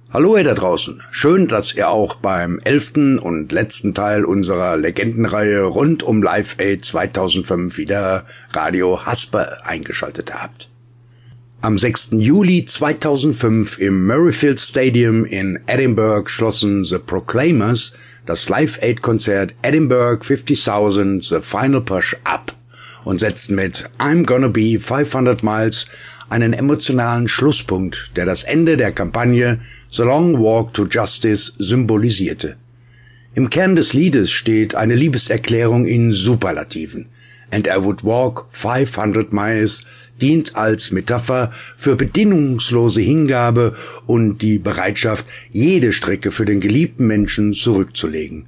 Hallo ihr da draußen, schön, dass ihr auch beim 11. und letzten Teil unserer Legendenreihe rund um Live Aid 2005 wieder Radio Hasper eingeschaltet habt. Am 6. Juli 2005 im Murrayfield Stadium in Edinburgh schlossen The Proclaimers das Live Aid Konzert Edinburgh 50,000 The Final Push ab und setzten mit I'm Gonna Be 500 Miles einen emotionalen Schlusspunkt, der das Ende der Kampagne The Long Walk to Justice symbolisierte. Im Kern des Liedes steht eine Liebeserklärung in Superlativen. And I would walk 500 miles dient als Metapher für bedingungslose Hingabe und die Bereitschaft, jede Strecke für den geliebten Menschen zurückzulegen.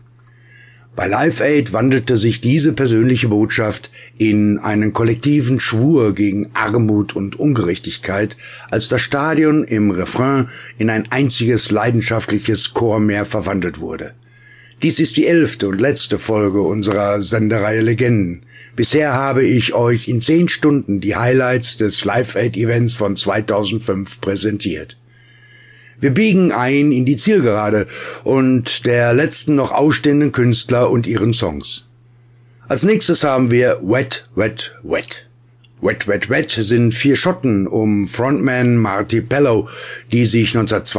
Bei Live Aid wandelte sich diese persönliche Botschaft in einen kollektiven Schwur gegen Armut und Ungerechtigkeit, als das Stadion im Refrain in ein einziges leidenschaftliches Chormeer verwandelt wurde. Dies ist die 11. und letzte Folge unserer Sendereihe Legenden. Bisher habe ich euch in 10 Stunden die Highlights des Live Aid Events von 2005 präsentiert. Wir biegen ein in die Zielgerade und der letzten noch ausstehenden Künstler und ihren Songs. Als nächstes haben wir Wet, Wet, Wet. Wet, Wet, Wet sind 4 Schotten um Frontman Marty Pellow, die sich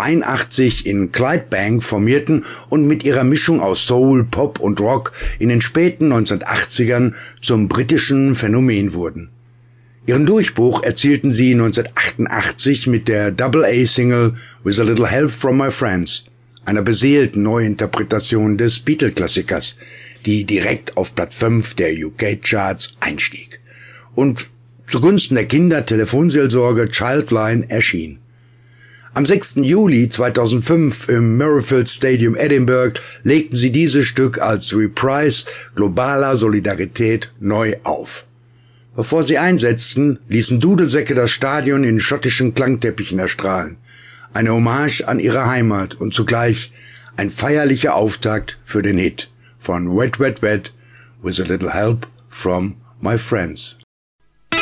1982 in Clydebank formierten und mit ihrer Mischung aus Soul, Pop und Rock in den späten 1980ern zum britischen Phänomen wurden. Ihren Durchbruch erzielten sie 1988 mit der Double-A-Single With a Little Help from My Friends, einer beseelten Neuinterpretation des Beatle-Klassikers, die direkt auf Platz 5 der UK-Charts einstieg und zugunsten der Kindertelefonseelsorge Childline erschien. Am 6. Juli 2005 im Murrayfield Stadium Edinburgh legten sie dieses Stück als Reprise globaler Solidarität neu auf. Bevor sie einsetzten, ließen Dudelsäcke das Stadion in schottischen Klangteppichen erstrahlen. Eine Hommage an ihre Heimat und zugleich ein feierlicher Auftakt für den Hit von Wet, Wet, Wet, With a Little Help from My Friends.